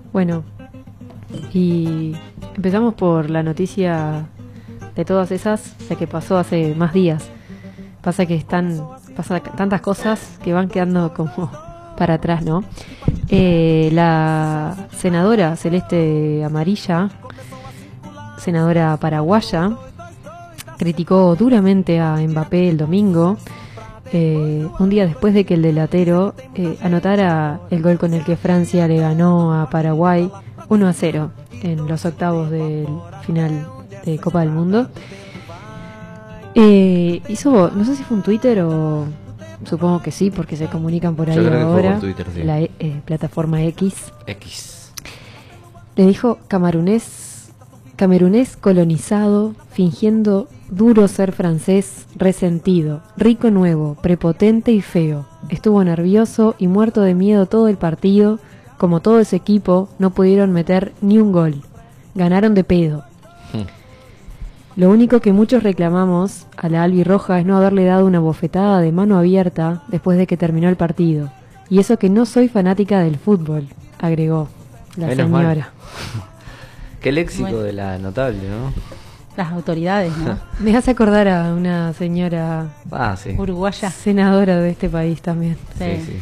Bueno, y empezamos por la noticia de todas esas, la que pasó hace más días. Pasa tantas cosas que van quedando como para atrás, ¿no? La senadora Celeste Amarilla, senadora paraguaya, criticó duramente a Mbappé el domingo, un día después de que el delantero anotara el gol con el que Francia le ganó a Paraguay 1-0 en los octavos del final de Copa del Mundo. Hizo, no sé si fue un Twitter o supongo que sí, porque se comunican por ahí. Yo creo ahora, que fue por Twitter, sí. la plataforma X. Le dijo camerunés colonizado, fingiendo duro ser francés, resentido, rico nuevo, prepotente y feo. Estuvo nervioso y muerto de miedo todo el partido. Como todo ese equipo, no pudieron meter ni un gol. Ganaron de pedo. Lo único que muchos reclamamos a la albirroja es no haberle dado una bofetada de mano abierta después de que terminó el partido. Y eso que no soy fanática del fútbol, agregó la Menos señora. mal. Qué léxico de la notable, ¿no? Las autoridades, ¿no? Me hace acordar a una señora Sí. Uruguaya. senadora de este país también. Sí.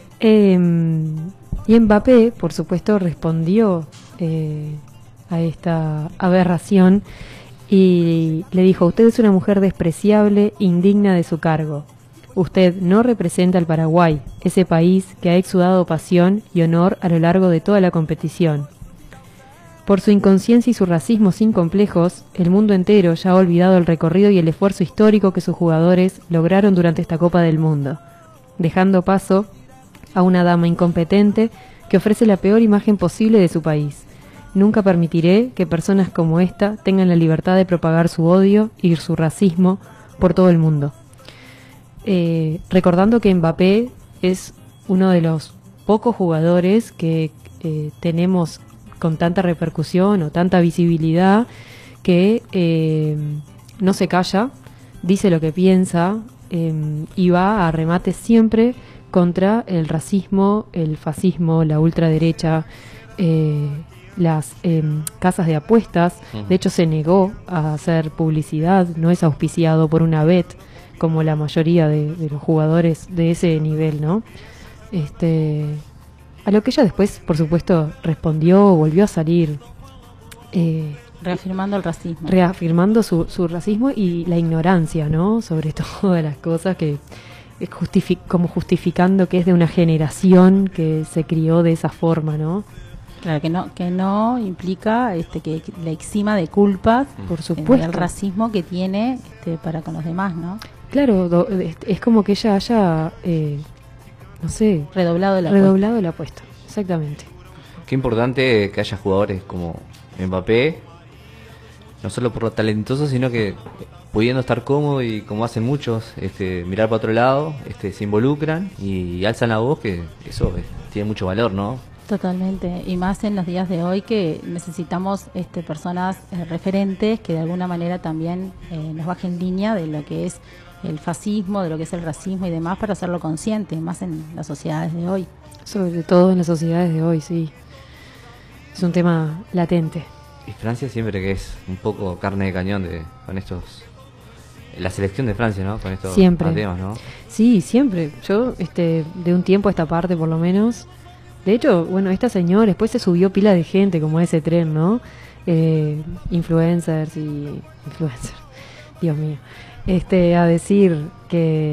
Y Mbappé, por supuesto, respondió a esta aberración y le dijo: usted es una mujer despreciable, indigna de su cargo. Usted no representa al Paraguay, ese país que ha exudado pasión y honor a lo largo de toda la competición. Por su inconsciencia y su racismo sin complejos, el mundo entero ya ha olvidado el recorrido y el esfuerzo histórico que sus jugadores lograron durante esta Copa del Mundo, dejando paso a una dama incompetente que ofrece la peor imagen posible de su país. Nunca permitiré que personas como esta tengan la libertad de propagar su odio y su racismo por todo el mundo. Recordando que Mbappé es uno de los pocos jugadores que tenemos con tanta repercusión o tanta visibilidad, que no se calla, dice lo que piensa y va a remate siempre contra el racismo, el fascismo, la ultraderecha, las casas de apuestas. De hecho, se negó a hacer publicidad, no es auspiciado por una bet como la mayoría de los jugadores de ese nivel, ¿no? A lo que ella después, por supuesto, respondió, volvió a salir Reafirmando el racismo. reafirmando su racismo y la ignorancia, ¿no? Sobre todas las cosas, que como justificando que es de una generación que se crió de esa forma, ¿no? Claro, que no implica que la exima de culpas, Por supuesto. el racismo que tiene para con los demás, ¿no? Claro, es como que ella haya, no sé, Redoblado la apuesta. Exactamente. Qué importante que haya jugadores como Mbappé, no solo por lo talentoso, sino que pudiendo estar cómodo y como hacen muchos, mirar para otro lado, se involucran y alzan la voz, que eso tiene mucho valor, ¿no? Totalmente, y más en los días de hoy que necesitamos personas referentes que de alguna manera también nos bajen línea de lo que es el fascismo, de lo que es el racismo y demás, para hacerlo consciente, más en las sociedades de hoy. Sobre todo en las sociedades de hoy, sí. Es un tema latente. Y Francia siempre que es un poco carne de cañón con estos... La selección de Francia, ¿no? Con estos Siempre. temas, ¿no? Sí, siempre. Yo, de un tiempo a esta parte, por lo menos. De hecho, bueno, esta señora después se subió pila de gente como a ese tren, ¿no? Influencers, Dios mío. A decir que